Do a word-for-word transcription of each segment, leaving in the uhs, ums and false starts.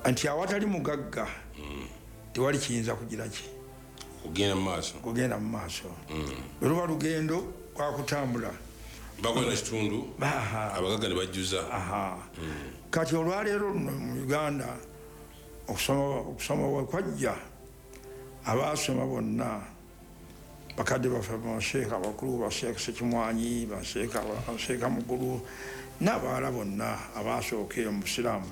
anti awatali mugagga tewali kiyinza kugira ki kugenda mu maaso kugenda mu maaso bwe luba lugendo kwakutambula bakola kitundu abagagga ne bajjuza kati olwaleero luno mu Uganda okusoma wekwajja abaasoma bonna bakadde baffe basheeka abakulu basheeka Ssekimwanyi basheeka Mugulu n'abalala bonna abaasooka eyo mu Busiraamu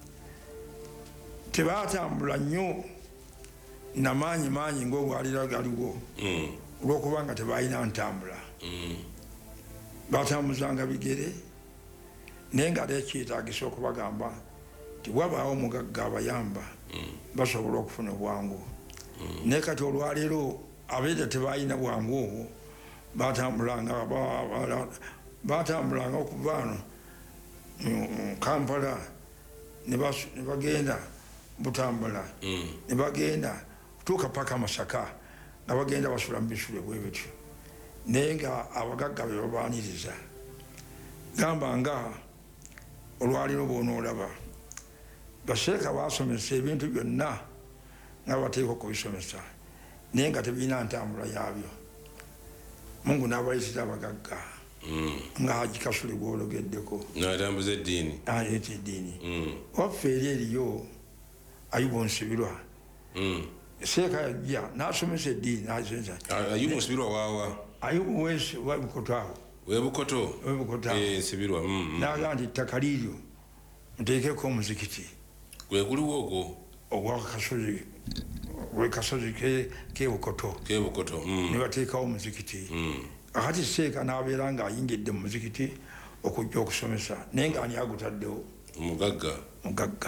tebaatambula nnyo namaanyi maanyi ng'obwalira galiwo olw'okuba nga tebalina ntambula batambuzanga bigere naye nga tekyetaagisa okubagamba tiwabaawo omugagga abayamba basobola okufuna obwangu naye kati olwaleero abeera tebalina bwangu obwo batambulanga batambulanga okuva ano mu Kampala ne bagenda Butambula ne bagenda kutuuka paka Masaka nga bagenda basula mu bisulo bwe bityo naye nga abagagga be babaaniriza gamba nga olwaliro bw'onoolaba basheeka baasomesa ebintu byonna nga bateeka okubisomesa naye nga tebirina ntambula yaabyo Mungu n'abayisira abagagga nga Haji Kasule gw'ologeddeko n'atambuza eddiini aleeta eddiini waffe eri eriyo Ayubu Nsibirwa Seeka yajja n'asomesa eddiini Ayubu Nsibirwa waawa Ayubu webukoto awo webukoto webukoto awo Nsibirwa n'agamba nti ettaka liiryo muteekeko omuzikiti gwe kuliwo ogwo ogwakasozi wekasozi kebukoto kebukoto ne bateekawo omuzikiti akati Seeka n'abeera ng'ayingidde mu muzikiti okujja okusomesa naye nga ani agutaddewo omugagga mugagga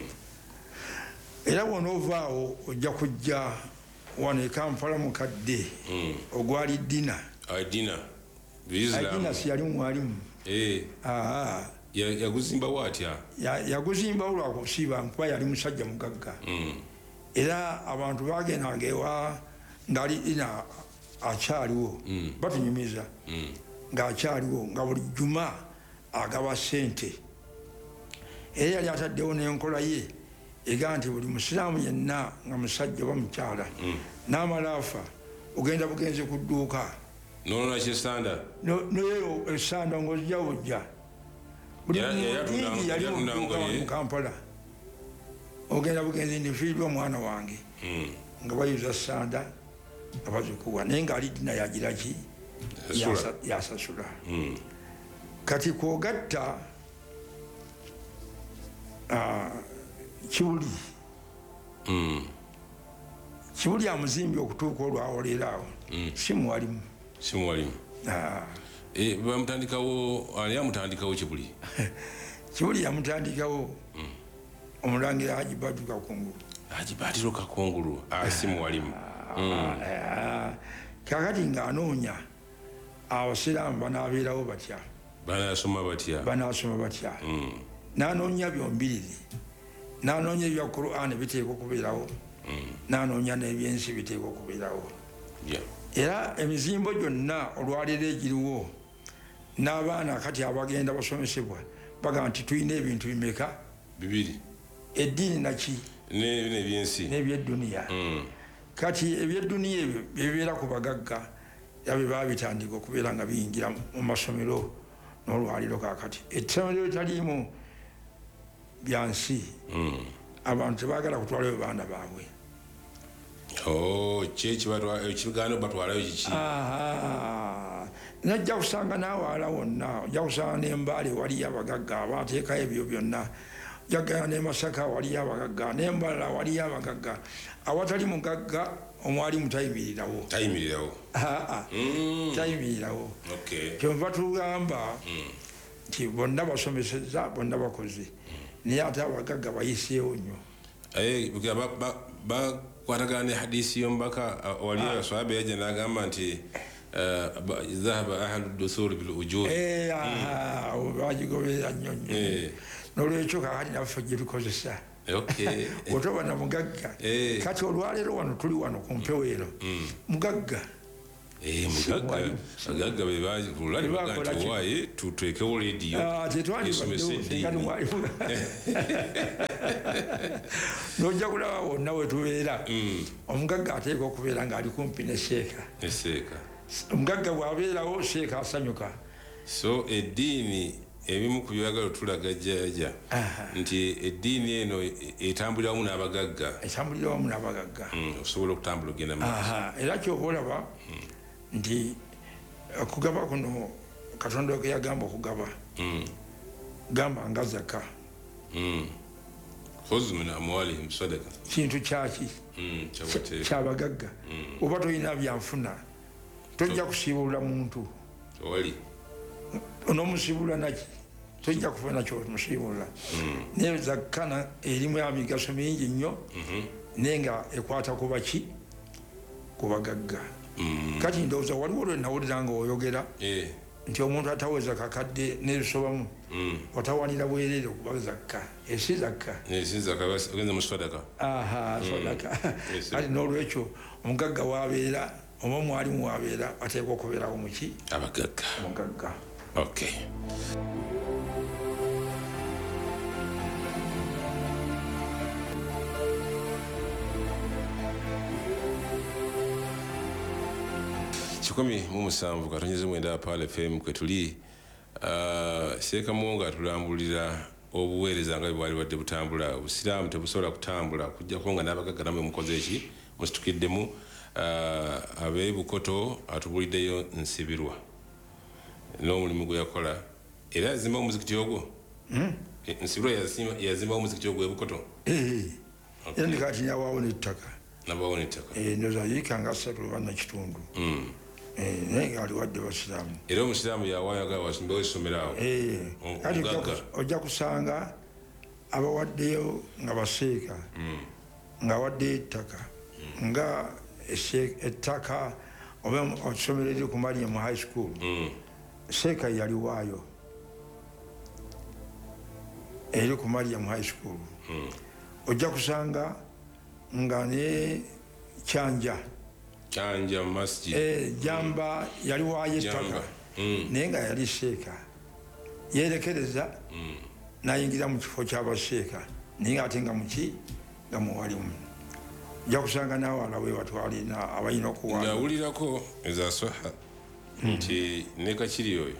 era bw'onoovaawo ojja kujja wano e Kampala mukadde ogwali Dina Dina Dina si yali mwalimu yaguzimbawo atya yaguzimbawo lwakusiiba nkuba yali musajja mugagga era abantu bagendanga ewa ngaali Dina akyaliwo batunyumiza ng'akyaliwo nga buli juma agaba ssente era yali ataddewo n'enkola ye ega nti buli musiraamu yenna nga musajja oba mukyala n'amala afa ogenda bugenzi ku dduuka n'olonaki esanda neyo esanda ng'ojja bujja buli muntu yali mu Kampala ogenda bugenzi ndifiirwa omwana wange nga bayuza sanda nga bazikuwa naye ng'ali Dina yagira ki yasasula kati kwogatta Kibuli Kibuli amuzimbye okutuuka olwawoleera awo si mwalimu si mwalimu bamutandikawo ani yamutandikawo Kibuli Kibuli yamutandikawo omulangira Haji Badru Kakungulu Haji Badru Kakungulu si mwalimu kakati ng'anoonya abasiraamu banaabeerawo batya banaasoma batya banaasoma batya n'anoonya byombiriri n'anoonya ebya Qur'an biteekwa okubeerawo n'anoonya n'ebyensi biteekwa okubeerawo era emizimbo gyonna olwaleero egiriwo n'abaana kati abagenda basomesebwa bagamba nti tulina ebintu bimeka bibiri eddiini naki n'ebyensi n'ebyedduniya kati ebyedduniya ebyo bibeera ku bagagga yabe baabitandika okubeera nga biyingira mu masomero n'olwaliro kakati essomero litaliimu byansi abantu tebaagala kutwalayo baana baabwe ekibigaano batwalayo kiki najja kusanga n'awala wonna ojja kusanga n'embaale waliyo abagagga abateekayo ebyo byonna ojjagana ne Masaka waliyo abagagga n'embalala waliyo abagagga awatali mugagga omwalimu tayimirirawo tayimirirawo tayimirirawo kyonva tugamba nti bonna basomeseza bonna bakoze naye ate abagagga bayiseewo nnyo bakwatagana ne hadisi y'omubaka wali aswaba yajja n'agamba nti dhahaba ahlu duthuri bil ujur bagigoberera nnyo nnyo n'olwekyo kakati naffe gye tukozesa otoba na mugagga kati olwaleero wano tuli wano ku mpewo eno mugagga eh mugagga agagga be bakulali bakanti waye tutekewo radio ah tetwali ngati mwali nojja kulaba wonna we tubeera omugagga ateeka okubeera ng'ali kumpi ne sheeka eseeka omugagga bw'abeerawo sheeka asanyuka so eddiini ebimu ku byagala tulaga jjaja nti eddiini eno etambulira wamu n'abagagga etambulira wamu n'abagagga osobola okutambula ogenda mu era kyoba olaba nti okugaba kuno katonda ke yagamba okugaba gamba nga zaka khudh min amwalihim sadaqa kintu kyaki kyabagagga oba toyina byanfuna tojja kusiibulula muntu wali onomusibula naki tojja kufuna kyomusiibula naye zakkana erimu emigaso mingi nnyo naye nga ekwata ku baki ku bagagga kati ndowooza waliwo lwe nawulira nga oyogera nti omuntu ataweza kakadde nebisobamu watawanira bwereere okuba zakka esi zakka ogenza mu sadaka aha sadaka kati n'olwekyo omugagga wabeera oba omwalimu wabeera ateekwa okubeerawo muki abagagga omugagga okay kikumi mu musanvu katonyeze mwenda Pal F M kwe tuli Sheeka Mwongo atulambulira obuweereza nga bwali wadde butambula obusiraamu tebusobola kutambula kujjako nga n'abagagga namwe mukoze eki musitukiddemu ab'ebukoto atubuliddeyo nsibirwa n'omulimu gwe yakola era yazimba omuzikiti ogwo nsibirwa yazimba omuzikiti ogwo ebukoto era ndikati nyawaawo n'ettaka nabaawo n'ettaka ndoza yiikanga ssatu bannakitundu naye nga ali wadde basiraamu era omusiraamu yawaayaga wasimbawo essomero awo kati ojja kusanga abawaddeyo nga baseeka nga waddeyo ettaka nga ettaka oba essomero eri ku Mariam high school seeka yali waayo eri ku Mariam high school ojja kusanga nga ne Kyanja Kyanja masjid eh jamba yali waayo ettaka naye nga yali seeka yerekereza nayingira mu kifo ky'abaseeka naye nga ate nga muki nga muwalimu ojja kusanga n'awala we batwalina abalina okuwala nawulirako eza soha nti ne Kakiri oyo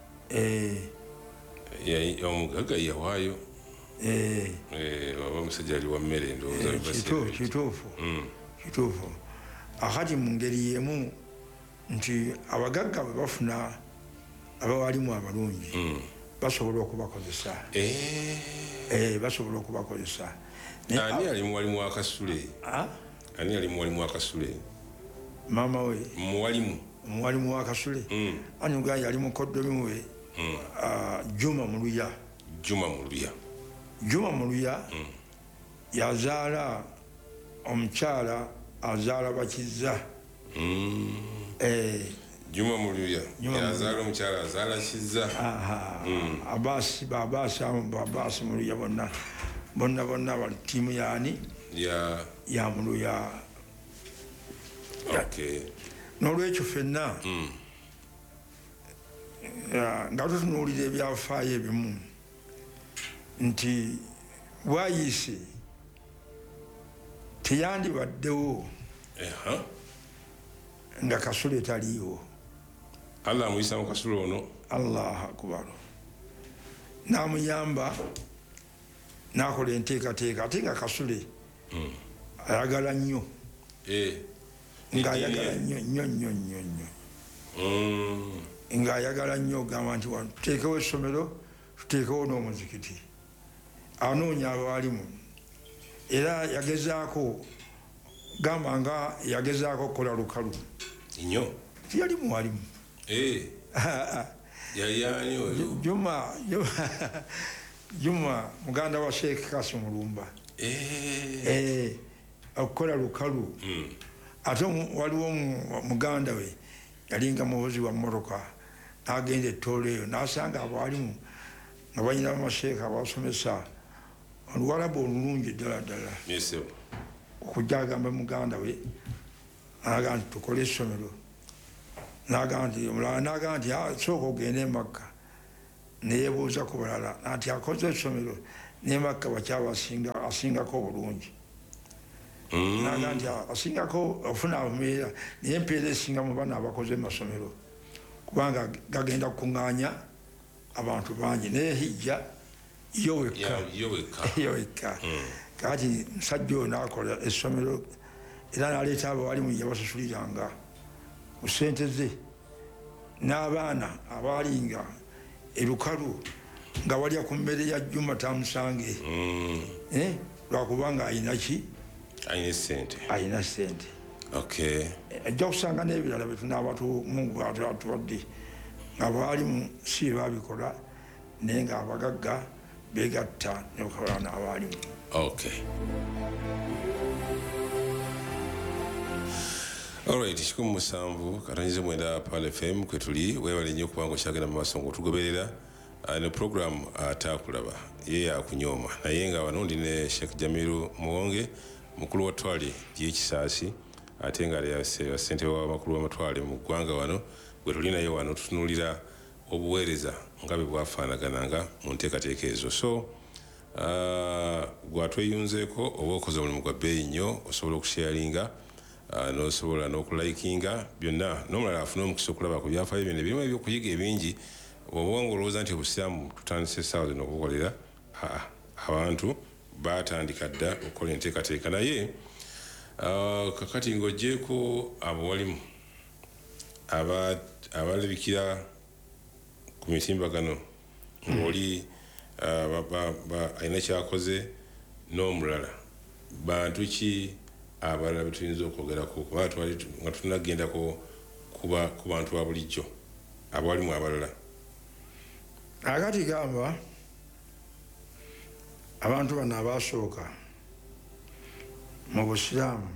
omugagga yawaayo oba omusajja ali wa mmere ndowooza kituufu kituufu akati mu ngeri yemu nti abagagga bwe bafuna abawalimu abalungi basobola okubakozesa basobola okubakozesa ani ali muwalimu wa Kasule ani ali muwalimu wa Kasule maama we muwalimu omuwalimu wa Kasule anyuga yali mukoddomi we Juma Muluya Juma Muluya Juma Muluya yazaala omukyala azaala Bakiza Juma Muluya yazaala omukyala azaala Kiza Abasi Babasi Babasi Muluya bonna bonna bonna bali tiimu yaani ya ya Muluya okay n'olwekyo ffenna nga tutunuulira ebyafaayo ebimu nti bwayise teyandibaddewo nga Kasule taliiwo Allah amuyisa mu Kasule ono Allah akbar n'amuyamba n'akola enteekateeka ate nga Kasule ayagala nnyo ng'ayagala nnyo nnyo nnyo nnyo nnyo ng'ayagala nnyo ogamba nti tuteekewo essomero tuteekewo n'omuzikiti anoonya abalimu era yagezaako gamba nga yagezaako okukola lukalu nnyo tiyali muwalimu yayani oyo Juma Juma muganda wa Sheikh Kasim Mulumba okukola lukalu ate waliwo muganda we yalinga muhozi wa mmotoka n'agenda ettoola eyo n'asanga abalimu nga balina amasheeka abasomesa oluwalabu olulungi ddala ddala okujja agamba muganda we aga nti tukole essomero n'agamba omulala n'agamba nti sooka ogende e Makka neyebuuza ku balala nti akoze essomero ne Makka bakyabasinga asingako obulungi n'agamba nti asingako ofuna avumirira naye empeera esinga mu bana abakoze emasomero kubanga gagenda kukuŋŋaanya abantu bangi naye hijja yo wekka kati musajja oyo n'akola essomero era n'aleeta abawalimu yabasasuliranga mu ssente ze n'abaana abaalinga elukalu nga walya ku mmere ya Juma tamusange lwakubanga ayina ki ayina ssente ajja kusanga n'ebirala betunaaba mungu atubadde nga abawalimu si babikola naye nga abagagga begatta nebakola n'abawalimu. Alright, kikumi musanvu katonyize mwenda Pal F M kwe tuli weebale nnyo okuba ng'okyagenda mu maaso ng'otugoberera ne program ataakulaba ye yakunyooma naye nga wano ndi ne Sheikh Jamiru Muwonge mukulu wa ttwale ly'Ekisaasi ate nga ssentebe w'amakulu w'amatwale mu ggwanga wano gwe tuli naye wano tutunuulira obuweereza nga bwe bwafaanagananga mu nteekateeka ezo. So gwatweyunzeeko oba okoze omulimu gwa bbeeyi nnyo osobola okusharinga n'osobola n'okulaikinga byonna n'omulala afune omukisa okulaba ku byafaayo byonna birimu ebyokuyiga ebingi oba ng'olowooza nti obusiraamu tutandise essaawa zino okukolera abantu baatandika dda okukola enteekateeka naye kakati ng'oggyeko abawalimu abalabikira ku mitimbagano ng'oli alina kyakoze n'omulala bantu ki abalala betuyinza okwogerako kuba nga tunagendako ku bantu ba bulijjo abawalimu abalala akati gamba abantu bano abaasooka mu busiraamu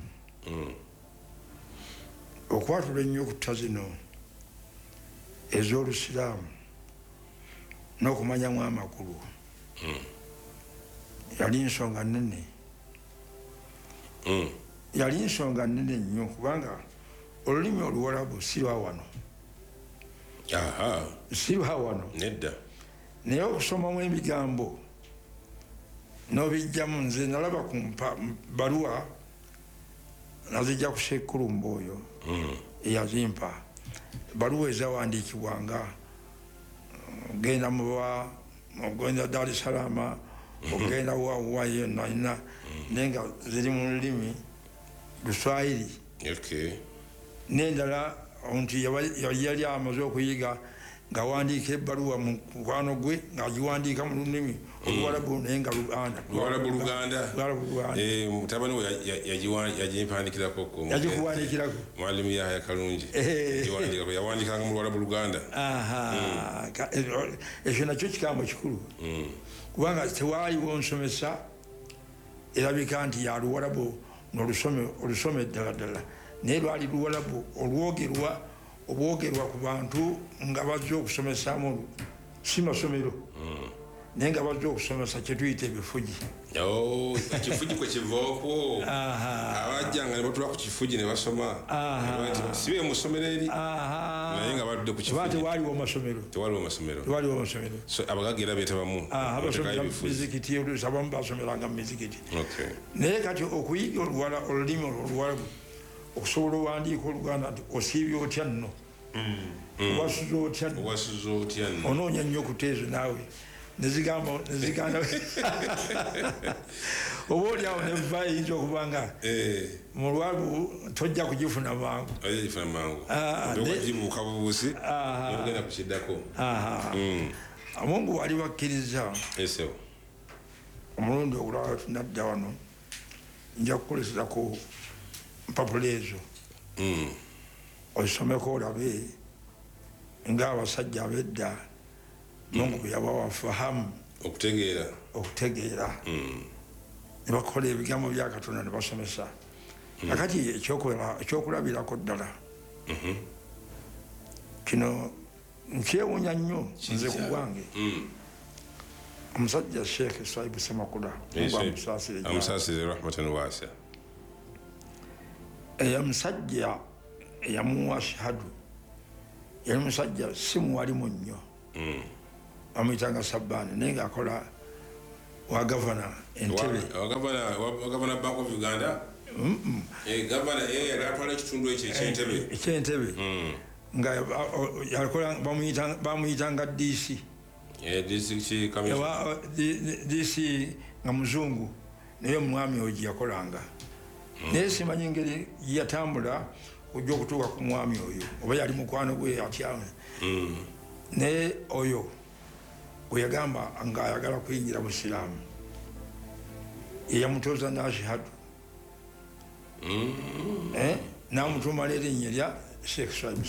okwatula ennyo okutta zino ez'olusiraamu n'okumanyamu amakulu yali nsonga nnene yali nsonga nnene nnyo kubanga olulimi oluwalabu si lwa wano si lwa wano nedda naye okusomamu ebigambo n'obijjamu nze nalaba ku baluwa nazijja ku Shekulumba oyo eyazimpa baluwa ezawandiikibwanga ogenda muba ogenda Dar es Salaam ogenda wawa yonna ina naye nga ziri mu lulimi Luswayiri n'endala omuntu yali amaze okuyiga ng'awandiika ebbaluwa mu mukwano gwe ng'agiwandiika mu lulimi oluwalabu naye nga luwalabu Luganda mutabani we yagimpandikirako yagikuwandiikirako mwalimu Yahya Kalungi yawandikanga mu luwalabu Luganda. Ekyo nakyo kigambo kikulu kubanga tewaaliwo nsomesa erabika nti ya luwalabu olusome ddala ddala naye lwali luwalabu olwogerwa obwogerwa ku bantu nga bazze okusomesaamu si masomero naye nga bazze okusomesa kye tuyita ebifugi. Ekifugi kwe kivaako abajjanga ne batula ku kifugi ne basoma si be musomero eri naye nga badde ku kifugi tewaaliwo masomero tewaliwo masomero tewaliwo masomero abagagga era beetabamu abasomera mu mizikiti abamu basomeranga mu mizikiti naye kati okuyiga olulimi oluwalabu okusobola owandiika Oluganda nti osiibye otya nno owasuza otya nno onoonya nnyo kuteezo naawe nezigamba neziganda oba oliawo neva eyinza okuba nga mu lwabu tojja kugifuna mangu gibuuka bubuusi ogenda kukiddako. Mungu wali bakkiriza omulundi ogulala tunadda wano nja kukolesezako mpapula ezo osomeko olabe ng'abasajja ab'edda Mungu bwe yabawa fahamu okutegeera okutegeera ne bakola ebigambo bya Katonda ne basomesa akati ekyokulabirako ddala kino nkyewuunya nnyo nze ku bwange omusajja Sheikh Swaibu Semakula amusaasire rahmatan waasa eya musajja eyamuwa shahadu yali musajja si muwalimu nnyo bamuyitanga Sabbaani naye ng'akola wa gavana Entebbe gavana Bank of Uganda gavana yali atwala ekitundu ekyo eky'Entebbe eky'Entebbe nga bamuyitanga D C D C nga muzungu naye omwami oyo gye yakolanga naye simanyi ngeri yatambula ojja okutuuka ku mwami oyo oba yali mukwano gwe atya naye oyo gwe yagamba ng'ayagala kuyingira mu Siraamu eyamutoza n'ashihadu n'amutuuma n'erinnya lya Sheikh Swaibu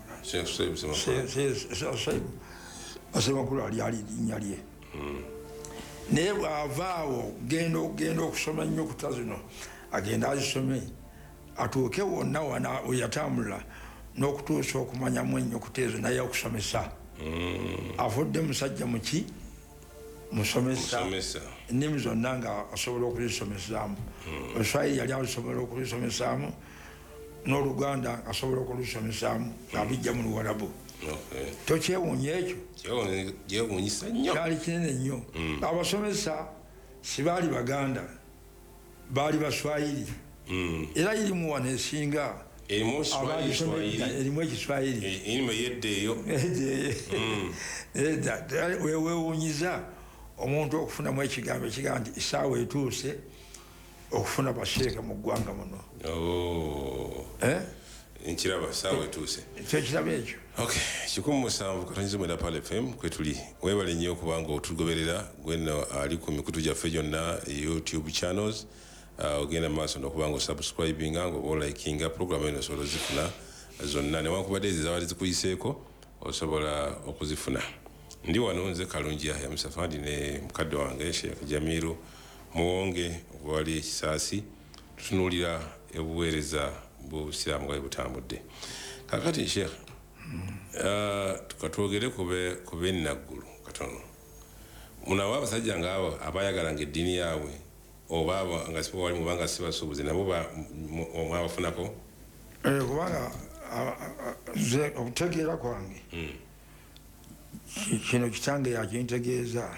Ssemakula lyali linnya lye naye bw'ava awo genda okusoma nnyo kuta zino agenda azisome atuuke wonna wana weyatambula n'okutuusa okumanyamu ennyukuta ezo naye okusomesa afudde musajja muki musomesa ennimi zonna nga asobola okuzisomesaamu Oluswayiri yali asobola okuzisomesaamu n'Oluganda asobola okulusomesaamu ng'abijja mu Luwarabu tokyewuunya ekyo kyali kinene nnyo abasomesa si baali Baganda baali Baswayiri era irimu wano esinga erimu Ekiswayiri weewuunyiza omuntu okufunamu ekigambo ekigamba nti essaawa etuuse okufuna basheeka mu ggwanga muno nkiraba essaawa etuuse kyekiraba ekyo kikumi musanvu katonyiza mwenda Pal F M kwetuli weebale nnyo okubanga otugoberera gweno ali ku mikutu gyaffe gyonna YouTube channels ogenda maaso n'okubanga osubscribinga nga oba olikinga programu eno osobola ozifuna zonna newankubadde ezo zabaali zikuyiseeko osobola okuzifuna ndi wano nze Kalungi ya Musafandi ne mukadde wange Sheikh Jamiru Muwonge wali Kisaasi tutunuulira obuweereza bw'Obusiraamu nga butambudde kakati Sheikh tukatwogere ku b'ennaggulu katono munawo abasajja ngaabo abayagalanga eddiini yaabwe oba nga sibo wali mubanga sibasuubuzi nabo mwabafunako kubanga nze okutegeera kwange kino kitange yakintegeeza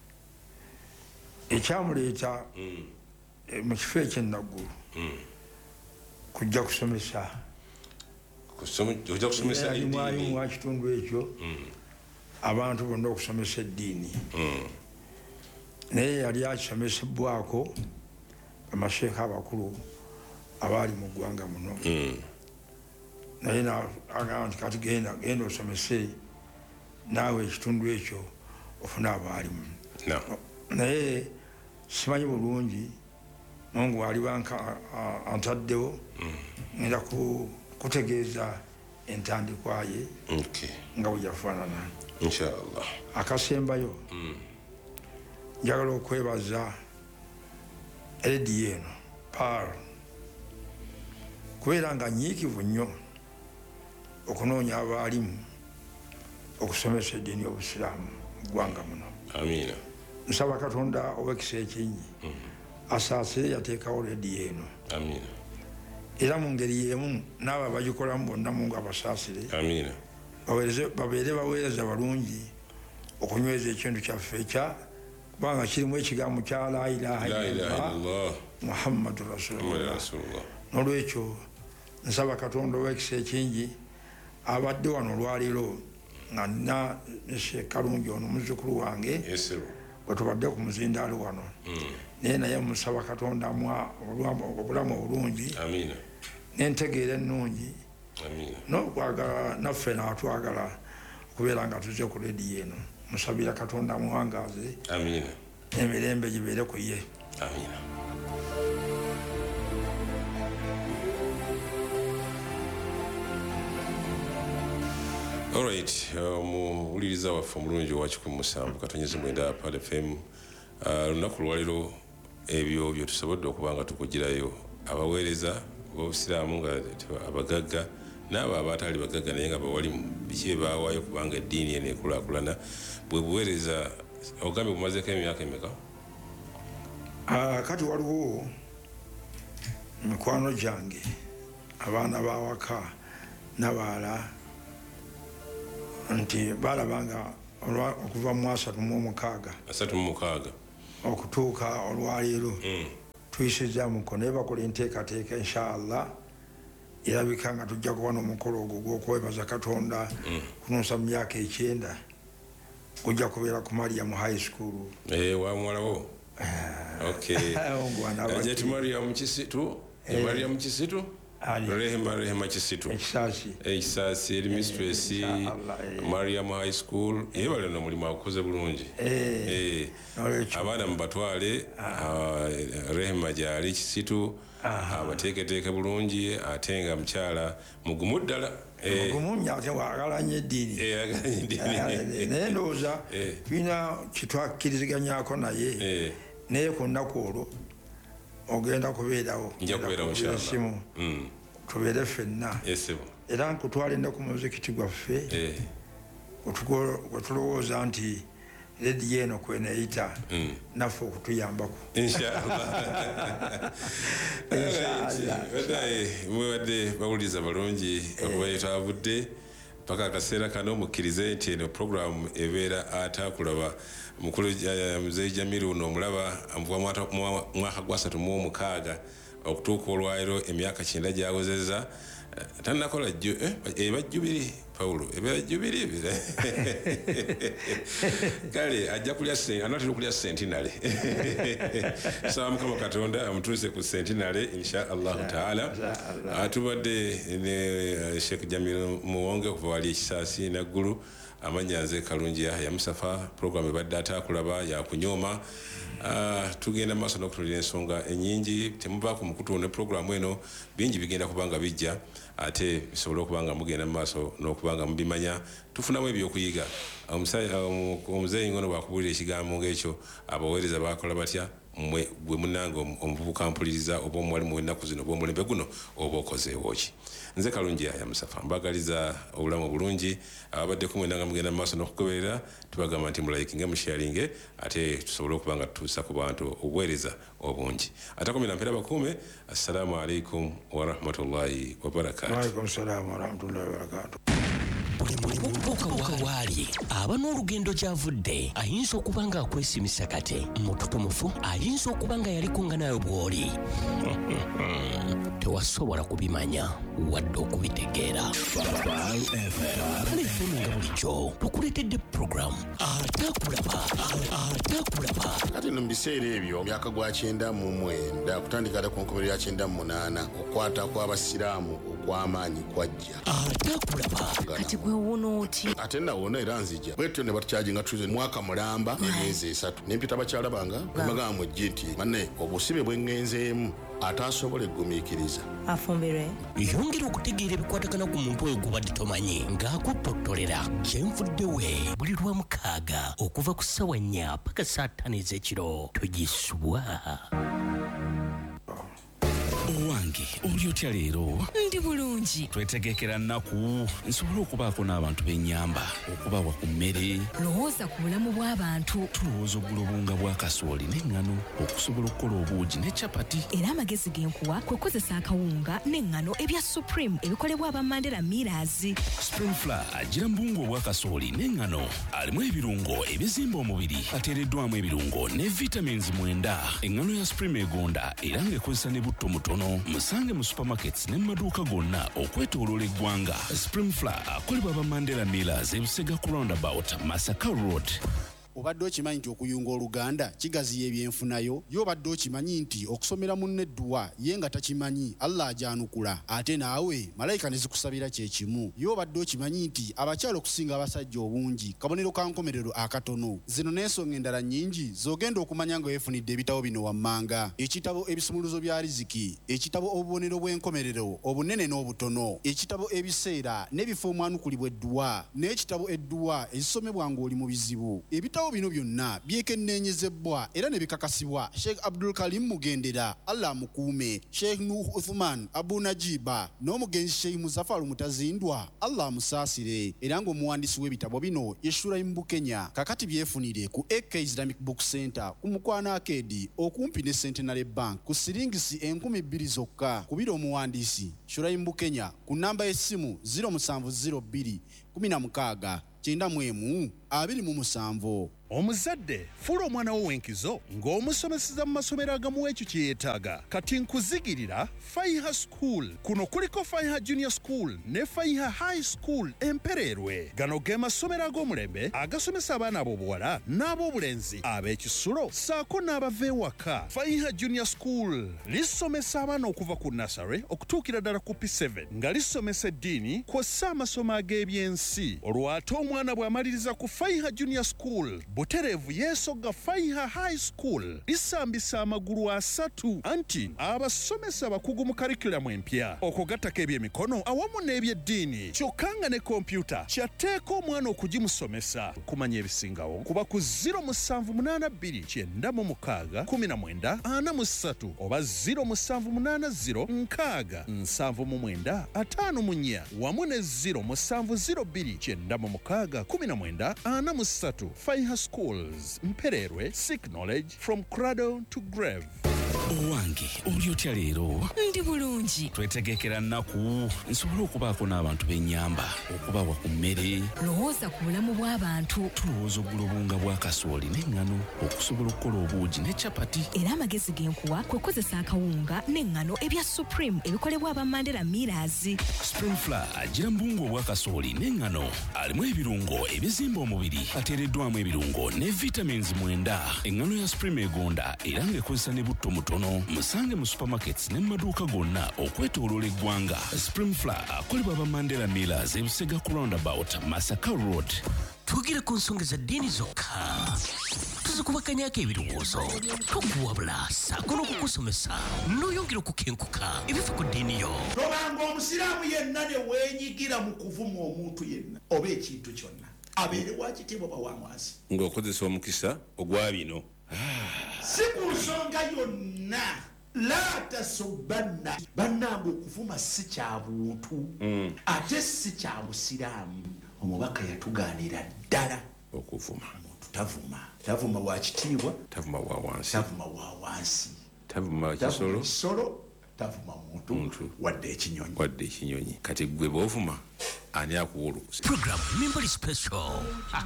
ekyamuleeta mu kifo ekyennaggulu kujja kusomesa alimu wa kitundu ekyo abantu bonna okusomesa eddiini naye yali akisomesebwako amasheeka abakulu abaali mu ggwanga muno naye agamba nti kati genda genda osomese naawe ekitundu ekyo ofuna abaalimu naye simanyi bulungi Mungu alibanka antaddewo ngenda kutegeeza entandikwa ye nga bwe yafaanana inshallah akasembayo njagala okwebaza rediyo eno Pal kubeera nga nyiikivu nnyo okunoonya abaalimu okusomesa eddiini y'Obusiraamu mu ggwanga muno amiina nsaba Katonda ow'ekisa ekingi asaasire yateekawo rediyo eno amiina era mu ngeri y'emu n'abo abagikolamu bonna mu nga basaasire amiina babeere baweereza balungi okunyweza ekintu kyaffe ekya kubanga kirimu ekigambo kya la ilaha illallah Muhammadu Rasulullah n'olwekyo nsaba Katonda ow'ekisa ekingi abadde wano olwaleero nga nina Sheikh Kalungi ono muzzukulu wange bwe tubadde ku muzindaalo wano naye naye musaba Katonda amwa obulamu obulungi n'entegeera ennungi n'okwagala naffe n'atwagala okubeera nga tuze ku rediyo eno musabira Katonda amuwangaaze n'emirembe gibeere ku ye alright muwuliriza waffe omulungi owa kikumi musanvu katonyiza mwenda Pal F M lunaku lwaliro ebyo bye tusobodde okuba nga tukugirayo abaweereza b'Obusiraamu nga abagagga n'abo abatali bagagga naye nga bawalimu biki bawaayo kubanga eddiini eno ekulaakulana bwe buweereza ogambye bumazeeko emyaka emeka kati waliwo mikwano gyange abaana bawaka nabaala nti balabanga okuva mu asatu mu mukaaga asatu mu mukaaga okutuuka olwaleero tuyisizza mukono naye bakola enteekateeka inshallah erabika nga tujja kuba n'omukolo ogwo gw'okwebaza Katonda kunuusa mu myaka ekyenda gujja kubeera ku Mariam High School. wa muwalawo ajeti Mariam Kisitu Mariam Kisitu Rehema Rehema Kisitu ekisasi eri mistress Mariam High School ebale no mulimu akoze bulungi abaana mubatwale Rehema gyali Kisitu abateeketeeke bulungi atenga mukyala mugumu ddala mugumunya ate waagalanye eddiini naye ndowooza tulina kitwakkiriziganyako naye naye ku nnaku olwo ogenda kubeerawo simu tubeere ffenna era nkutwale ne ku muzikiti gwaffe wetulowooza nti rediyo eno kweneeyita naffe okutuyambako mwebadde bawuliza balungi okuba yetwavudde paka akaseera kano mukkirize nti eno programu ebeera atakulaba mukulu muzeyi Jamiru uno omulaba mwaka gwa asatu mu omukaaga okutuuka olwaliro emyaka kyenda gyawezezza tannakola jjo eba jjubiri Paulo ebeera jjubiri kale ajja kulya anatera okulya sentinale saba Mukama Katonda amutuuse ku sentinale insha allahu taala atubadde ne Sheikh Jamiru Muwonge okuva wali ekisasi naggulu amanya nze Kalungi ya Musafa program ebadde atakulaba yakunyooma tugenda maaso n'okutulira ensonga ennyingi temuvaako mukutu ne programu eno bingi bigenda kubanga bijja ate bisobole okubanga mugenda mu maaso n'okubanga mubimanya tufunamu ebyokuyiga omuzeeyi ngono bwakubuulira ekigambo ng'ekyo abaweereza bakola batya mmwe bwe munange omuvubuka mpuliriza oba omuwalimu w'ennaku zino oba omulembe guno oba okozeewo ki nze Kalungi ya Musafa mbagaliza obulamu obulungi abadde kumwe nanga mugenda mu maaso n'okugoberera tubagamba nti mulayikinge musharinge ate tusobole okuba nga tutuusa ku bantu obuweereza obungi atakomera mpeera bakuume assalamu alaikum warahmatullahi wabarakatuh. buli mulimu gutuuka waali aba n'olugendo gy'avudde ayinza okuba nga akwesimisa kate mututumufu ayinza okuba nga yalikunga nayo bw'oli tewasobola kubimanya wadde okubitegeera lefemu nga bulijjo tukuleetedde programu atakulaba atakulaba kati no mu biseera ebyo myaka gwa kyenda mu mwenda kutandika ate ku nkomerero ya kyenda mu munaana okwata kw'abasiraamu okw'amaanyi kwajja atakulaba kati gwe wuno oti ate nawona era nzija bwetyo ne batukyajinga tuze mwaka mulamba n'emyezi esatu nempita bakyala banga bamagamba mujje nti manne obusibe bwe ŋŋenzeemu ate asobole eggumiikiriza afumbirwe yongera okutegeera ebikwatagana ku muntu oyo gubadde tomanyi ng'akuttotolera kyenvuddewe buli lwa mukaaga okuva ku ssawa nnya paka saa ttaano ez'ekiro togisubwa owange oli otya leero ndi bulungi twetegekera nnaku nsobole okubaako n'abantu b'ennyamba okubawa ku mmere lowooza ku bulamu bw'abantu tulowooza oggula obunga bwa kasooli n'eŋŋano okusobola okukola obuugi ne capati era amagezi genkuwa kwe kozesa akawunga n'eŋŋano ebya supreme ebikolebwa aba Mandela Millers. spring flour agira mbungu obwa kasooli n'eŋŋano alimu ebirungo ebizimba omubiri ateereddwamu ebirungo ne vitamins mwenda eŋŋano ya supreme egonda era ng'ekozesa ne butto mutono musange mu supermarkets ne maduuka gonna okwetooloola eggwanga. spring flour akolebwa aba Mandela Millers ebusega ku roundabout Masaka Road. obadde okimanyi nti okuyunga oluganda kigaziya ebyenfunayo yo obadde okimanyi nti okusomera munne edduwa ye nga takimanyi Allah ajanukula ate naawe malayika ne zikusabira kye kimu yo obadde okimanyi nti abakyala okusinga abasajja obungi kabonero ka nkomerero akatono zino n'ensonga endala nnyingi z'ogenda okumanya nga weefunidde ebitabo bino wammanga ekitabo ebisumuluzo bya riziki ekitabo obubonero bw'enkomerero obunene n'obutono ekitabo ebiseera n'ebifo omwanukulibwa edduwa n'ekitabo edduwa ezisomebwa ng'oli mu bizibu ebitabo bino byonna byekenneenyezebwa era ne bikakasibwa Sheikh Abdul Karim Mugendera Allah mukuume Sheikh Nuh Uthman Abu Najiba n'omugenzi Sheikh Muzaffar Mutazindwa Allah musaasire era ng'omuwandiisi w'ebitabo bino Yeshura Mbukenya kakati byefunire ku A K Islamic Book Center ku Mukwana Arcade okumpi ne Centenary Bank ku siringisi enkumi bbiri zokka kubira omuwandiisi Shura Mbukenya ku namba y'essimu zero seven zero two kumi na mukaaga kyenda mu emu abiri mu musanvu. Omuzadde fula omwana wo w'enkizo ng'omusomeseza mu masomero agamuwa ekyo kye yeetaaga. Kati nkuzigirira Faiha School. Kuno kuliko Faiha Junior School ne Faiha High School Empererwe. Gano ge masomero ag'omulembe agasomesa abaana ab'obuwala n'ab'obulenzi ab'ekisulo ssaako n'abava ewaka. Faiha Junior School lisomesa abaana okuva ku nursery okutuukira ddala ku P seven nga lisomesa eddiini kw'ossa amasomo ag'ebyensi. Olwo ate omwana bw'amaliriza ku Faiha Junior School butereevu yeesogga Faiha High School lisambisa amagulu asatu anti abasomesa abakugu mu karikulamu empya okugattako ebyemikono awamu n'ebyeddiini kyokka nga ne kompyuta kyatteeka omwana okugimusomesa. Kumanya ebisingawo kuba ku zero musanvu munaana bbiri kyenda mu mukaaga kumi na mwenda ana mu ssatu oba zero musanvu munaana zero nkaaga nsanvu mu mwenda ataano mu nnya wamu ne zero musanvu zero bbiri kyenda mu mukaaga kumi na mwenda ana mu ssatu. Faiha Schools Mpererwe, seek knowledge from cradle to grave. Owange oli otya leero? Ndi bulungi. Twetegekera nnaku nsobole okubaako n'abantu b'ennyamba okubawa ku mmere. Lowooza ku bulamu bw'abantu. Tulowooza oggula obunga bwa kasooli n'eŋŋano okusobola okukola obuugi ne capati. Era amagezi genkuwa kwe kukozesa akawunga n'eŋŋano ebya Supreme ebikolebwa aba Mandela Millers. Spring Flour agira mbungu obwa kasooli n'eŋŋano alimu ebirungo ebizimba omubiri ateereddwamu ebirungo ne vitamins mwenda. Eŋŋano ya Supreme egonda era ng'ekozesa ne butto mutono. Musange mu supermarkets ne mu maduuka gonna okwetooloola eggwanga. Spring Flour akolebwa aba Mandela Millers e Busega ku roundabout Masaka Road. Twogere ku nsonga za ddiini zokka. Tuzikubaganyako ebirowoozo tokuwabula ssaako n'okukusomesa n'oyongera okukenkuka ebifa ku ddiini yo. Tobanga omusiraamu yenna ne weenyigira mu kuvuma omuntu yenna oba ekintu kyonna abeere wa kitiibwa bawamwasi ng'okozesa omukisa ogwa bino. Si ku nsonga yonna la tasubbanna bannange okuvuma si kya buntu ate si kya busiraamu. Omubaka yatugaanira ddala okuvuma. Omuntu tavuma tavuma wa kitiibwa tavuma wa wansi tavuma wa wansi tavuma kisolo kisolo tavuma muntu wadde ekinyonyi wadde ekinyonyi. Kati gwe bw'ovuma ani akuwulukusa. Program Members Special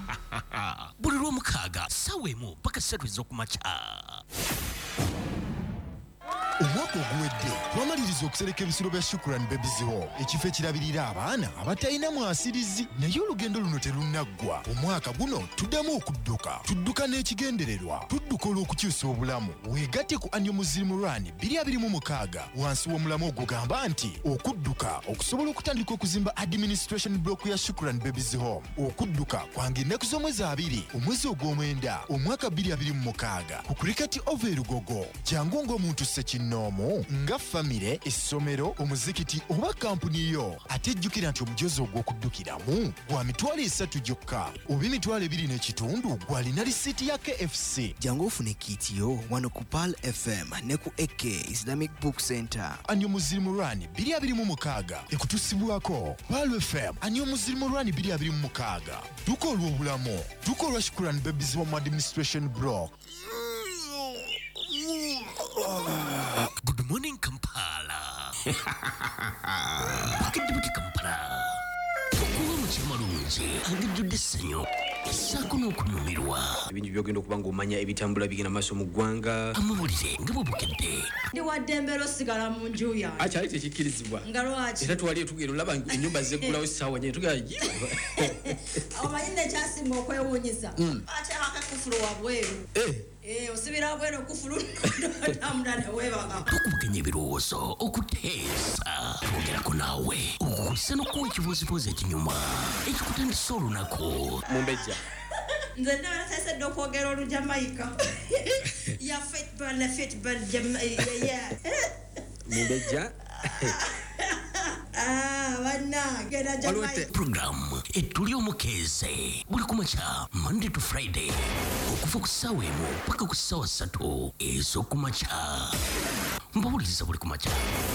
buli lw'omukaaga ssaawa emu paka ssatu ez'okumakya. Omwaka oguwedde twamaliriza okusereka ebisiro bya Shukrani Babies Home, ekifo ekirabirira abaana abatalina mwasirizi. Naye olugendo luno terunaggwa. Omwaka guno tuddamu okudduka tudduka n'ekigendererwa tudduka olw'okukyusa obulamu. Weegatte ku Annual Muslim Run bbiri abiri mu mukaaga wansi w'omulamu ogugamba nti okudduka okusobola okutandika okuzimba administration block ya Shukrani Babies Home. Okudduka kwange ennaku z'omwezi abiri omwezi ogw'omwenda omwaka bbiri abiri mu mukaaga ku Cricket Over Lugogo. Jangu ng'omuntu ssekino nomo nga famire essomero omuzikiti oba kampuni yo. Ate jjukira nti omujozi ogw'okuddukiramu gwa mitwalo esatu gyokka oba emitwalo ebiri n'ekitundu gw'alina lisiiti ya K F C. Jangu ofune kiiti yo wano ku Pearl F M ne ku A K Islamic Book Center. Annual Muslim Run bbiri abiri mu mukaaga ekutusibwako Pearl F M. Annual Muslim Run bbiri abiri mu mukaaga duka olw'obulamu duka olwa Shukrani Babies Home Administration Block. Good morning, Kampala. Pakidibuti Kampala. Okuwa mu kimalungi angijjudde essanyu essaako n'okunyumirwa. Ebintu byogenda okuba ng'omanya ebitambula bigenda maaso mu ggwanga. Amawulire nga bwebukedde. Ndi wadde embeera osigala mu nju yange. Akyali tekikkirizibwa. Nga lwaki? Era twali etugenda olaba ennyumba zeggulawo essaawa nnyene tugenda yi. Omanyi nekyasinga okwewuunyisa. Ate akakufulu wabweru. Eh, osibira bwero kufulu namda ne webaga. Tukubaganya ebirowoozo okuteesa. Twogerako naawe okukusa n'okuwa ekibuuzibuuzi ekinyuma ekikutandisa olunaku. Mumbejja. Nze ndabala tasedde okwogera olujamayika. Ya football ne football ya. Mumbejja. Ah, wana gena Jamaica. Program etuli omukeeze buli kumakya Monday to Friday okuva ku ssaawa emu paka ku ssaawa ssatu ez'okumakya. mbawuliriza buli kumakya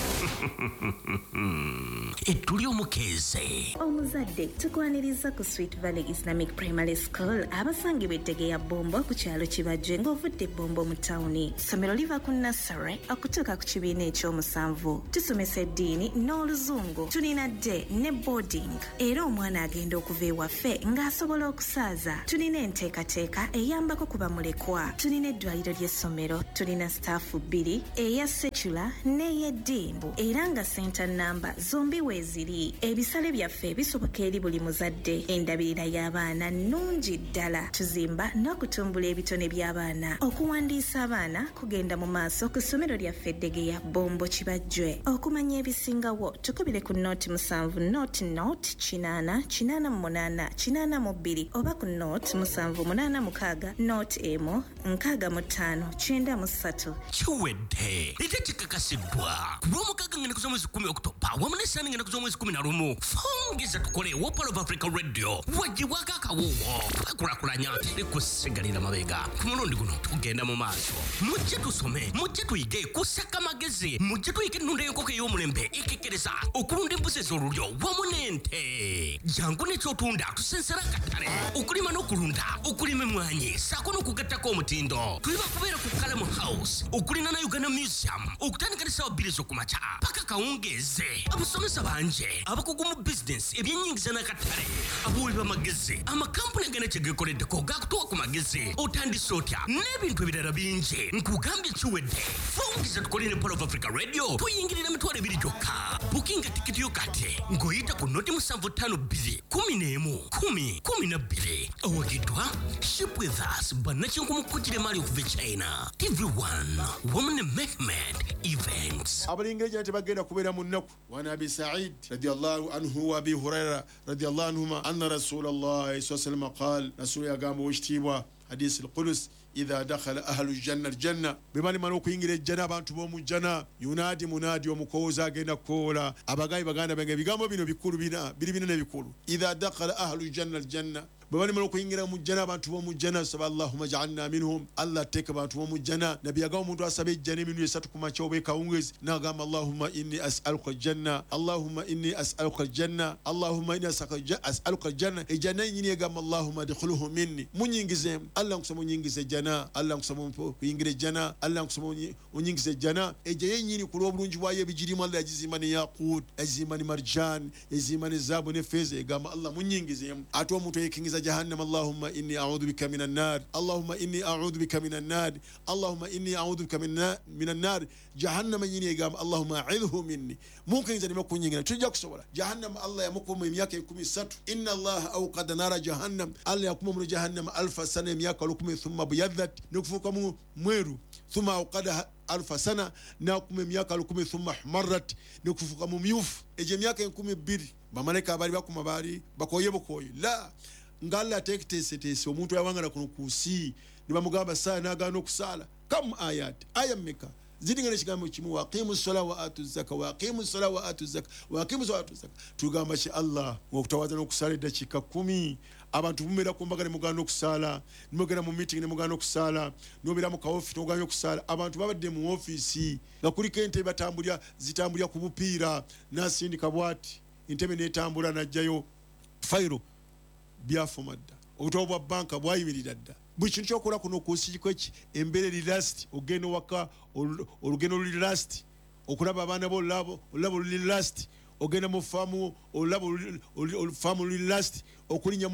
ettuli omukeeze omuzadde tukwaniriza ku Sweet Valley Islamic Primary School abasangibwa Ettegeya Bombo ku kyalo Kibajje ng'ovudde Bombo mu tawuni. Ssomero liva ku nursery okutuuka ku kibiina ekyomusanvu. Tusomesa eddiini n'oluzungu. Tulina day ne boarding era omwana agenda okuva ewaffe ng'asobola okusaaza. Tulina enteekateeka eyambako ku bamulekwa. Tulina eddwaliro ly'essomero. Tulina staafu bbiri eya secular n'ey'eddiini era nga center namba zombi weeziri. Ebisale byaffe bisoboka eri buli muzadde. Endabirira y'abaana nnungi ddala. Tuzimba n'okutumbula ebitone by'abaana. Okuwandiisa abaana kugenda mu maaso ku ssomero lyaffe Ettegeya Bombo Kibajje. Okumanya ebisingawo tukubire ku nooti musanvu nooti nooti kinaana kinaana mu munaana kinaana mu bbiri oba ku nooti musanvu munaana mukaaga nooti emu nkaaga mu ttaano kyenda mu ssatu. Kiwedde ate kikakasiddwa ku lw'omukaaga ngenda kuza mwezi kumi Oktoba wamu n'essaani ngenda kuza mwezi kumi na lumu. Fongeza tukole Wopal of Africa Radio wagibwako akawoowo twekulakulanya ne kusigalira mabega. Ku mulundi guno tugenda mu maaso. Mujje tusome, mujje tuyige kusaka magezi, mujje tuyige ennunda y'enkoko ey'omulembe ekekereza okulunda embuzi ez'olulyo wamu n'ente. Jangu n'ekyotunda tusensera akatale okulima n'okulunda okulima emmwanyi ssaako n'okugattako omutindo. Tuli bakubeera ku Kalamu House okulina na Uganda Museum okutandika ne ssaawa bbiri ez'okumakya paka kawungeeze. Abasomesa bangi abakugu mu bizinesi ebyennyingiza n'akatale abawi b'amagezi amakampuni agenda kye geekoleddeko gaakutuwa ku magezi otandise otya n'ebintu ebirala bingi nkugambye kiwedde. Fongeza tukole ne Wopal of Africa Radio tuyingirira mitwalo ebiri gyokka. Bukinga tikiti yo kati ng'oyita ku noti musanvu ttaano bbiri kumi n'emu kumi kumi na bbiri. Owagiddwa Ship with Us bannakinku mukujjire maali okuva e China. T V one wamu ne Mehmet Events. abalingirija nti bagenda kubeera mu nnaku wa Abi Sa'id radiyallahu anhu wa Abi Huraira radiyallahu anhuma anna Rasulullahi sallallahu alayhi wa sallam qaal Rasul yagamba wekitiibwa hadisi al-Qudus idha dakhala ahlu janna aljanna bimani mano kuyingira ejjana abantu b'omu jjana yunadi munadi omukooza agenda kukoola abagayi baganda bange ebigambo bino bikulu bina biri binene bikulu idha dakhala ahlu janna aljanna bwebali mala okuyingira mu jjana abantu b'omu jjana saba allahumma ja'alna minhum allah teeka abantu b'omu jjana nabi yagamba omuntu asaba ejjana emirundi esatu ku makya oba ekawungeezi n'agamba allahumma inni as'aluka aljanna allahumma inni as'aluka aljanna allahumma inni as'aluka aljanna ejjana yenyini egamba allahumma adkhuluhu minni munyingizeemu allah nkusaba onyingize ejjana allah nkusaba okuyingira ejjana allah nkusaba onyingize ejjana ejja yenyini ku lw'obulungi bwayo ebigirimu allah yagizimba ne yaqut yagizimba ne marjan yagizimba ne zaabu ne feeza egamba allah munyingizeemu ate omuntu eyekingiza جهنم اللهم إني أعوذ بك من النار اللهم إني أعوذ بك من النار اللهم إني أعوذ بك من من النار جهنم يني قام اللهم أعذه مني ممكن إذا ما كون ينجنا تجاك سولا جهنم الله يمكم مياك يكون ستر إن الله أوقد نار جهنم الله يكون من جهنم ألف سنة مياك لكم ثم بيذت نكفوكم ميرو ثم أوقدها ألف سنة ناكم مياك لكم ثم حمرت نكفوكم ميوف إجي مياك يكون بير بمالك أباري باكم أباري باكوي باكوي لا ngalla tekiteeseteese omuntu yawangala kuno ku nsi ne bamugamba saa n'agaana okusala kam ayat aya mmeka zidinga n'ekigambo kimu waqimu ssola wa atu zaka waqimu ssola wa atu zaka waqimu ssola wa atu zaka tugamba ki allah ng'okutawaza n'okusala eddakiika kumi abantu bumubeera ku mbaga ne mugaana okusala nimugenda mu meeting ne mugaana okusala nobeera mu kaofi togaana okusala abantu babadde mu ofiisi nga kuliko entebe batambulya zitambulya ku bupiira n'asindika bwati entebe n'etambula n'ajjayo fayiro byafumadda obutabo bwa banka bwayimirira dda buli kintu kyokola kuno kunsiko eki embeera eri last ogenda waka olugendo luli last okulaba abaana bo olulabo oluli last ogenda mu faamu olulabo olufaamu luli last okulinya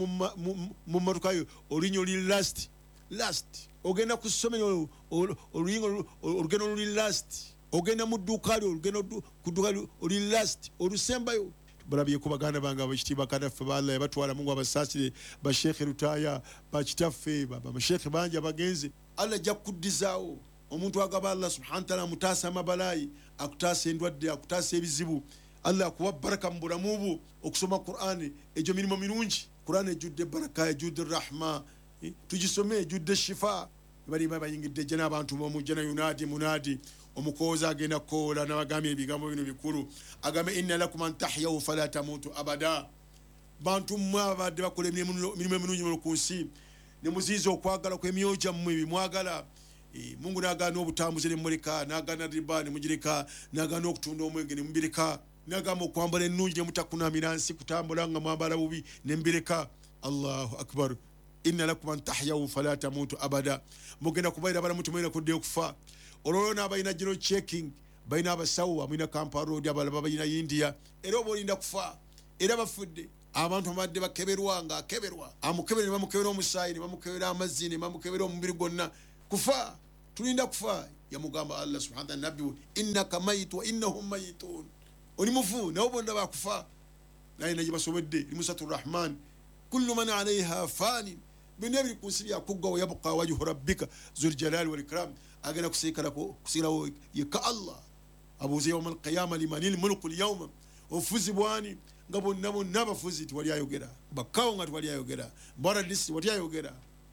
mu mmotoka yo olinya oluli last last ogenda ku ssomero oluyingo olugendo luli last ogenda mu dduuka lyo olugendo ku dduuka oluli last olusembayo balabye ku baganda bange abakitiibwa kadaffe ba Allah yabatwala mungu abasaasire bashekhe Rutaya bakitaffe bamashekhe bangi abagenze Allah ajja kuddizaawo omuntu agaba Allah subhanahu wa ta'ala amutaasa amabalayi akutaasa endwadde akutaasa ebizibu Allah akuwa baraka mu bulamu bwo okusoma Qur'ani egyo mirimo mirungi Qur'ani ejjudde baraka ejjudde rahma tugisome ejjudde shifa bali bayingidde jana abantu mu jana yunadi munadi omukooza agenda koola n'abagambye ebigambo bino bikulu agambe inna lakum an tahyaw fala tamutu abada bantu mmwe abadde bakola emirimu emirungi ku nsi ne muziiza okwagala kw'emyoyo gyammwe bimwagala Mungu nagaana obutambuze ne muleka nagaana riba ne mugireka nagaana okutunda omwenge ne mubireka nagamba okwambala ennungi ne mutakunamira nsi kutambula nga mwambala bubi ne mbireka. Allahu akbar. Inna lakum an tahyaw fala tamutu abada. Mugenda kubaira bala mutu mwena kudde okufa. Ololo n'abayina giro checking bayina abasawo amina Kampala Road abalaba bayina India era obolinda kufa era bafudde abantu abadde bakeberwa nga akeberwa amukebere bamukebera omusaayi bamukebera amazzi ne bamukebera omubiri gwonna kufa tulinda kufa yamugamba Allah subhanahu wa ta'ala nabbi innaka mayit wa innahum mayitun oli mufu nawo bonda bakufa naye naye basobedde limusatur rahman kullu man alayha fanin binebi kusibya kugwa wa yabqa wajhu rabbika zul jalali wal ikram agana kusikala ko kusirawo yaka Allah abuze yawm al qiyamah limanil mulku al yawm ofuzi bwani ngabo nabo nabafuzi twali ayogera bakawo nga twali ayogera bara list wali ayogera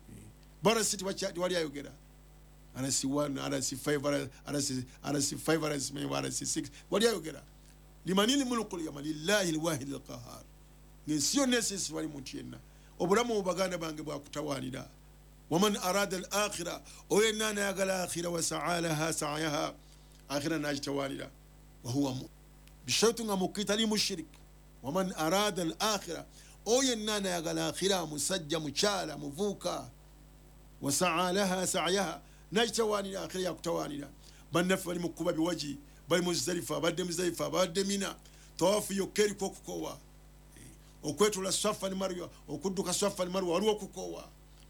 bara city wali ayogera ana si one ana si five ana si ana si five ana si ana si six wali ayogera limanil mulku al yawm lillahi al wahid al qahhar nesiyo nesisi wali mutiena obulamu obaganda bange bwa kutawalira waman arada al akhirah oyenana yagala akhirah wa sa'alaha sa'yaha akhirah najtawalira wa huwa bishaytu ngamukitali mushrik waman arada al akhirah oyenana yagala akhirah musajja muchala muvuka wa sa'alaha sa'yaha najtawalira akhirah yakutawalira bannafu bali mukuba biwaji bali muzdalifa badde muzdalifa badde mina tawafu yokeri kokukowa okwetula safa ni marwa okudduka safa ni marwa waliwo kukowa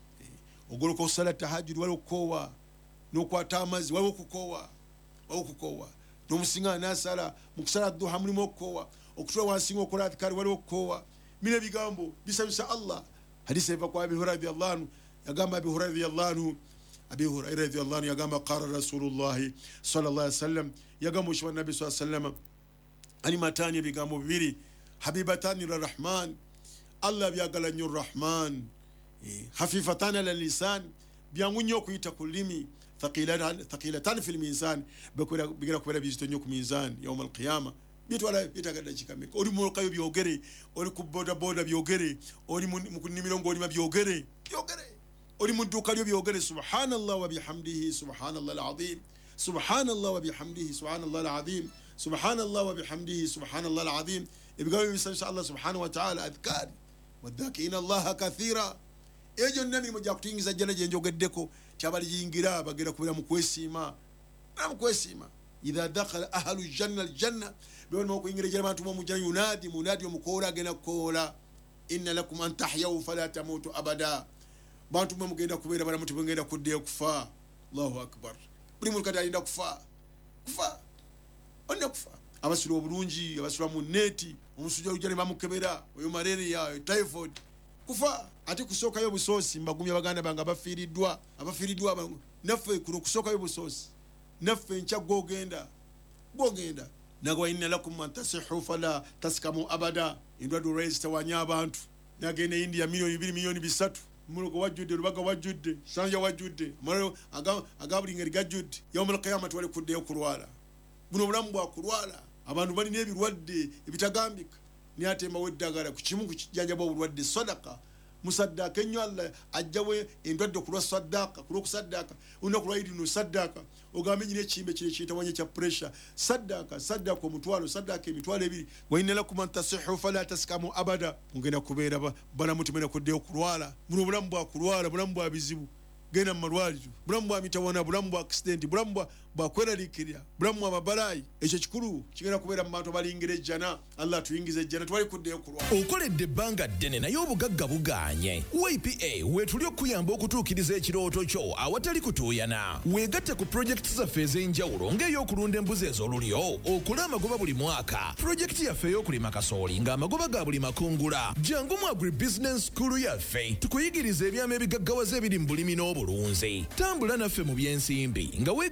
ogoloka osala tahajjud waliwo kukowa nokwata amazi waliwo kukowa waliwo kukowa nomusinga nasala mukusala duha mulimo kukowa okutula wansinga okola adhikari waliwo kukowa mine bigambo bisabisa Allah hadisi eva kwa Abi Hurairah radhiyallahu anhu yagamba Abi Hurairah radhiyallahu anhu Abi Hurairah radhiyallahu anhu yagamba qala Rasulullah sallallahu alaihi wasallam yagamba ushwa Nabi sallallahu alaihi wasallam ani matani bigambo bibiri habibatani lirrahman Allah byagala nnyo rahman hafifatan ala lisan byangu nnyo kuyita kulimi thaqilatan thaqilatan fil mizan bakwera bigira kwera bizito nnyo ku mizan yawm alqiyama bitwala bitagada chikameka oli mu kayo byogere oli ku boda boda byogere oli mu kunimirongo oli byogere byogere oli mu duka lyo byogere subhanallah wa bihamdihi subhanallah alazim subhanallah wa bihamdihi subhanallah alazim subhanallah wa bihamdihi subhanallah alazim ibgawi insha Allah subhanahu wa ta'ala adhkar wadhakina Allah kathira ejo nami mujja kutingiza jana je njogeddeko kyabali jingira bagera kubira mu kwesima na mu kwesima idha dakhala ahlu janna aljanna biwan mo kuingira jana bantu mu janna yunadi munadi mukola gena kola inna lakum an tahyaw fala tamutu abada bantu mu mugenda kubera bala mutu bengenda kudde kufa Allahu akbar buli mulkada alinda kufa kufa onda kufa abasiro obulungi abasiro mu neti omusujja ujale bamukebera oyo malaria typhoid kufa ati kusoka yo busosi mbagumya baganda banga bafiridwa abafiridwa naffe kuno kusoka yo busosi naffe ncha gogenda gogenda nagwa inna lakum man tasihu fala taskamu abada indwado raise tawanya abantu nagene India milioni mbili milioni bisatu murugo wajudde rubaga wajudde sanja wajudde maro aga agabulinga ligajudde yawmal qiyamah wale kudde okulwala buno bulamu bwa kulwala abantu bali nebirwadde ebitagambika ni atemba weddagala ku kimu ku kijjanjaba obulwadde sadaqa musaddaka ennyo Allah ajjawe endwadde kulwa saddaqa kulwa kusaddaka una kulwaidi no saddaqa ogambe nyine ekimbe kire kitawanye kya pressure saddaqa saddaqa omutwalo saddaqa emitwalo ebiri wa inna lakum an tasihu fala taskamu abada mungena kubeera bana mutumena kudde okulwala muno bulamu bwa kulwala bulamu bwa bizibu gena marwaliro bulamu bwa mitawana bulamu bwa accident bulamu bwa bakweraliikirira bulamu bwa babalayi ekyo kikulu kigenda kubeera mu bantu balingire jana Allah tuyingize jana twali kuddeyo kulwa okoledde ebbanga ddene naye obugagga buganye Y P A wetuli okuyamba okutuukiriza ekirooto kyo awatali kutuuyana weegatte ku projekiti zaffe ez'enjawulo ng'ey'okulunda embuzi ez'olulyo okula amagoba buli mwaka projekiti yaffe ey'okulima kasooli ng'amagoba ga buli makungula jangu mu agribusiness school yaffe tukuyigiriza ebyama ebigaggawaza ebiri mu bulimi n'obulunzi tambula naffe mu by'ensimbi nga weegatta ku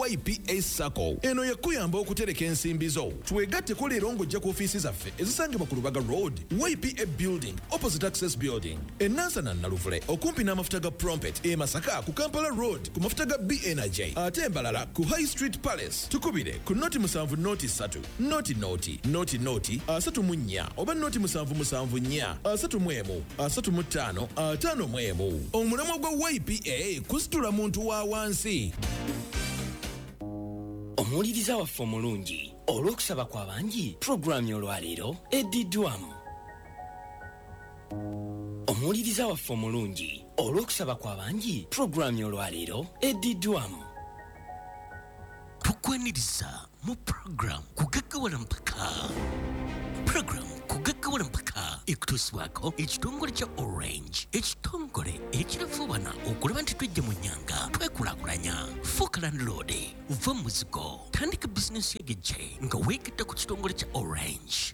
Y P A Sacco. Eno yakuyamba okutereka ensimbi zo. Twegatteko leero ng'ojja ku ofiisi zaffe ezisangibwa ku Lubaga Road, Y P A Building, opposite Access Building. E Nansana Naluvule, okumpi n'amafuta ga Prompet. E Masaka ku Kampala Road, ku mafuta ga B Energy. Ate Mbalala ku High Street Palace. Tukubire ku noti musanvu noti ssatu. Noti noti, noti noti, asatu mu nnya, oba noti musanvu musanvu nnya, asatu mu emu, asatu mu ttaano, ataano mu emu. Omulamwa gwa Y P A kusitula muntu wa wansi. Omuwuliriza waffe omulungi, olw'okusaba kw'abangi, pulogulaamu y'olwaleero eddiddwamu. Omuwuliriza waffe omulungi, olw'okusaba kw'abangi, pulogulaamu y'olwaleero eddiddwamu. Tukwaniriza mu pulogulaamu kugaggawala mpaka. Pulogulaamu kugaggawala mpaka ekutuusibwako ekitongole kya Orange, ekitongole ekirafuubana okulaba nti twejja mu nnyanga twekulaakulanya. Fuuka landlord, va mu muzigo, tandika bizinensi y'egejje nga weegatta ku kitongole kya Orange.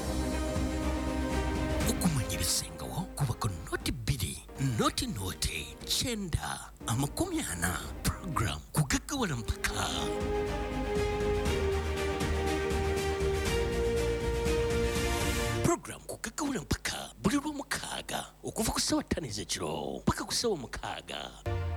Okumanyirisengawo kuba ku noti bbiri, noti noti kyenda amakumi ana. Pulogulaamu kugaggawala mpaka. Program kugaggawala mpaka buli lw'omukaaga okuva ku ssaawa ttaano ez'ekiro paka ku ssaawa mukaaga.